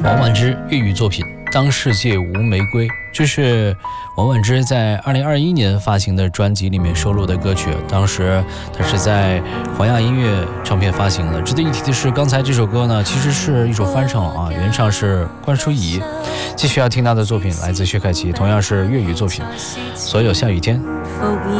王婉之粤语作品《当世界无玫瑰》，这是王婉之在2021年发行的专辑里面收录的歌曲，当时他是在环亚音乐唱片发行的。值得一提的是，刚才这首歌呢其实是一首翻唱啊，原唱是关淑怡。继续要听他的作品来自薛凯琪，同样是粤语作品《所有下雨天》。